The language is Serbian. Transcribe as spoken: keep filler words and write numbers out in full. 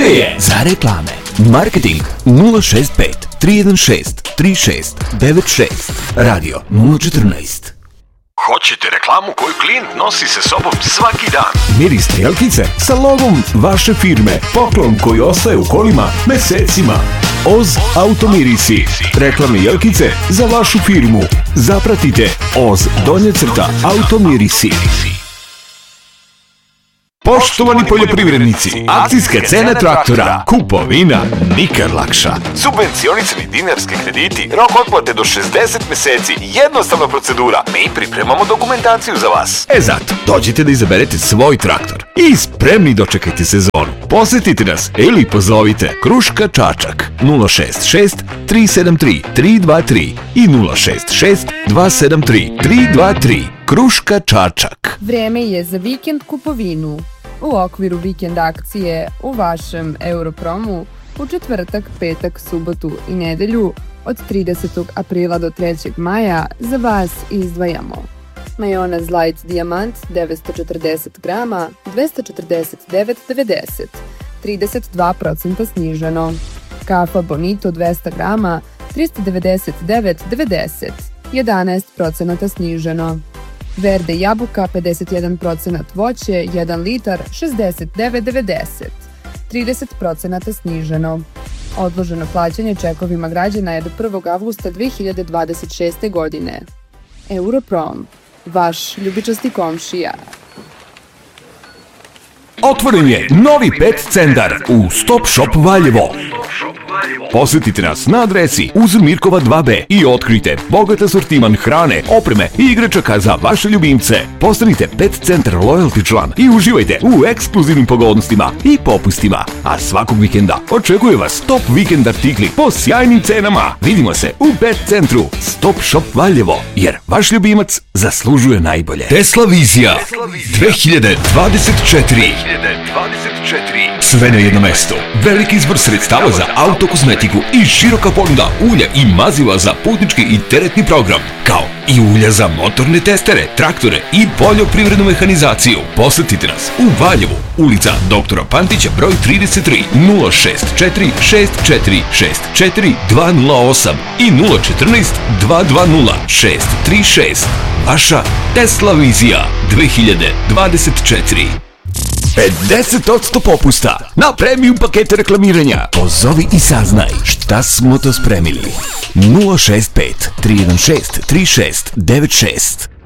je za reklame. Marketing nula šest pet tri jedan šest tri šest devet šest. Radio nula četrnaest. Hoćete reklamu koju klijent nosi sa sobom svaki dan? Miris strelkice sa logom vaše firme. Poklon koji ostaje u kolima mesecima. Oz Automirisi. Reklamne jelkice za vašu firmu. Zapratite Oz donja crta Automirisi. Poštovani poljoprivrednici, akcijske cene traktora, kupovina nikad lakša. Subvencionisani dinarski krediti, rok otplate do šezdeset meseci, jednostavna procedura. Mi pripremamo dokumentaciju za vas. E zato, dođite da izaberete svoj traktor i spremni dočekajte sezonu. Posjetite nas ili pozovite Kruška Čačak nula šest šest tri sedam tri tri dva tri i nula šest šest dva sedam tri tri dva tri. Kruška Čačak. Vreme je za vikend kupovinu. U okviru vikend akcije u vašem Europromu u četvrtak, petak, subotu i nedelju od tridesetog aprila do trećeg maja za vas izdvajamo majonez Light Diamant devetsto četrdeset grama dvesta četrdeset devet devedeset, trideset dva procenta sniženo. Kafa Bonito dvesta grama trista devedeset devet devedeset, jedanaest procenta sniženo. Verde jabuka pedeset jedan procent voće, jedan litar šezdeset devet devedeset, trideset procenta sniženo. Odloženo plaćanje čekovima građana je do prvog avgusta dve hiljade dvadeset šeste. godine. Europrom, vaš ljubičasti komšija. Otvoren je novi pet centar u Stop Shop Valjevo. Posjetite nas na adresi uz Mirkova dva be i otkrite bogat asortiman hrane, opreme i igračaka za vaše ljubimce. Postanite Pet Centar Loyalty član i uživajte u ekskluzivnim pogodnostima i popustima. A svakog vikenda očekuje vas top vikend artikli po sjajnim cenama. Vidimo se u Pet Centru Stop Shop Valjevo, jer vaš ljubimac zaslužuje najbolje. Tesla Vizija dve hiljade dvadeset četiri. Sve na jedno mesto. Veliki izbor sredstava za autokozmetiku i široka ponuda ulja i maziva za putnički i teretni program, kao i ulja za motorne testere, traktore i poljoprivrednu mehanizaciju. Posjetite nas u Valjevu, ulica doktora Pantića broj trideset tri, nula šest četiri šest četiri šest četiri dva nula osam i nula četrnaest dva dva nula šest tri šest. Vaša Tesla Vizija dve hiljade dvadeset četiri. pedeset posto popusta na premium pakete reklamiranja. Pozovi i saznaj šta smo to spremili. nula šest pet tri jedan šest tri šest devet šest.